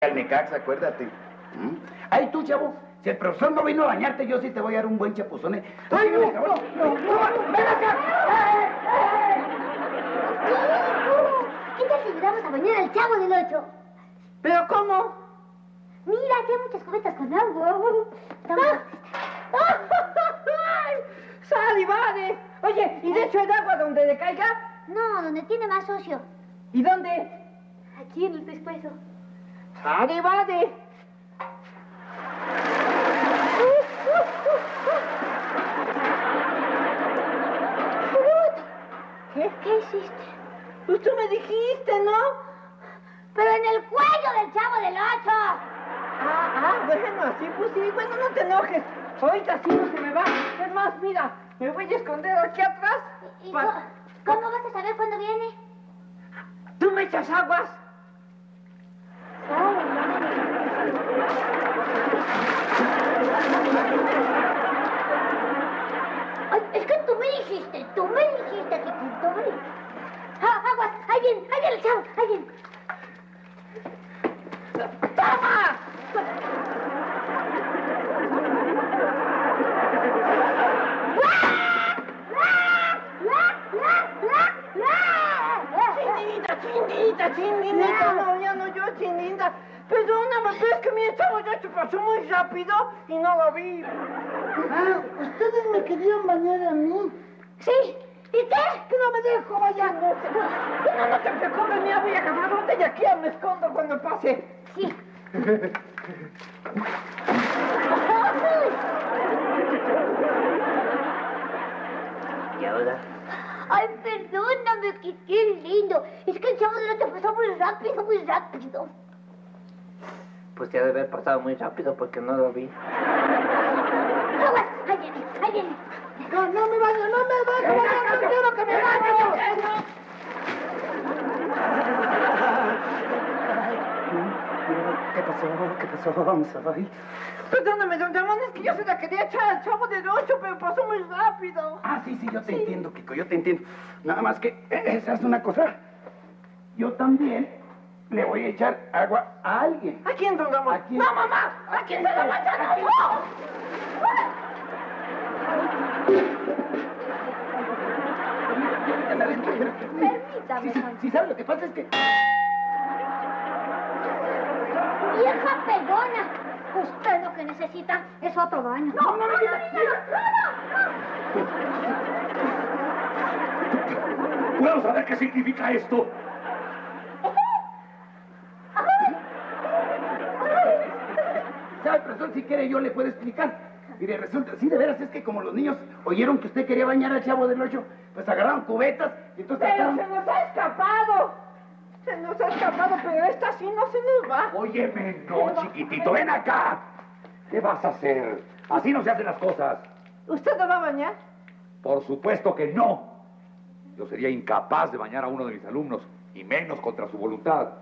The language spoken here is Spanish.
Al Necaxa, acuérdate. Ay, tú, chavo, si el profesor no vino a bañarte, yo sí te voy a dar un buen chapuzón. ¡Ay, no! ¡Ven acá! ¿Qué tal si ayudamos a bañar al Chavo del 8? ¿Pero cómo? Mira, aquí hay muchas cubetas con agua. Toma. ¡Sal y vale! Oye, ¿y de hecho el agua donde le caiga? No, donde tiene más socio. ¿Y dónde? Aquí en el pescuezo. ¡Sal y vale! ¿Qué? ¿Qué hiciste? Pues tú me dijiste, ¿no? Pero en el cuello del Chavo del 8. Bueno, así pues sí. Bueno, no te enojes. Ahorita sí no se me va. Es más, mira, me voy a esconder aquí atrás. ¿Y cómo vas a saber cuándo viene? ¿Tú me echas aguas? Ay, es que tú me dijiste aquí, tú me dijiste. Aguas, ahí viene el Chavo, ahí viene. ¡Toma! Chinguita, no, ya no, yo chinguita. Perdóname, pero es que mi Chavo ya se pasó muy rápido y no lo vi. ¿Ustedes me querían bañar a mí? Sí, ¿y qué? Que no me dejo bañar. No te preocupes, mira, voy a agarrar botella aquí, me escondo cuando pase. Sí. ¿Y ahora? Ay, perdóname, que qué lindo. Es que el Chavo del 8 pasó muy rápido, muy rápido. Pues ya debe haber pasado muy rápido porque no lo vi. Aguas, ahí viene. No me baño, no quiero que me baño. ¿Qué pasó? Vamos a ir. Perdóname, don Ramón, es que yo se la quería echar al Chavo del 8, pero pasó muy rápido. Sí, yo te entiendo, Kiko, yo te entiendo. Nada más que, esa es una cosa. Yo también le voy a echar agua a alguien. ¿A quién, don Ramón? ¿A quién? ¡No, mamá! ¿A quién se la va a echar? ¡No! Permítame, Sí, ¿sabes? Lo que pasa es que... Vieja pegona. Usted lo que necesita es otro baño. No, ¿puedo saber qué significa esto? ¿Sabe, profesor? Si quiere, yo le puedo explicar. Mire, resulta, sí, de veras, es que como los niños oyeron que usted quería bañar al Chavo del 8, pues agarraron cubetas y entonces... ¡Pero se nos ha escapado! Se nos ha escapado, pero esta sí no se nos va. Óyeme, no, chiquitito, ven acá. ¿Qué vas a hacer? Así no se hacen las cosas. ¿Usted lo va a bañar? Por supuesto que no. Yo sería incapaz de bañar a uno de mis alumnos, y menos contra su voluntad.